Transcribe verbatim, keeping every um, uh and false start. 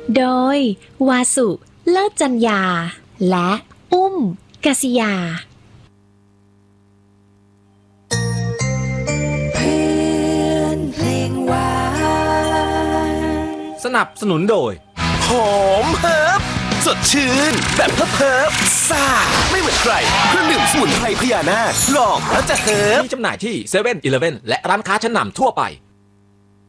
โดยวาสุเลิศจัญญาและอุ้มกษิยาสนับสนุนโดยหอมเฮิร์บสดชื่นแบบเฮิร์บเฮิร์บซ่าไม่เหมือนใครเครื่องดื่มสมุนไพรพญานาคลองแล้วจะเฮิร์บมีจำหน่ายที่เซเว่นอีเลฟเว่นและร้านค้าชั้นนำทั่วไป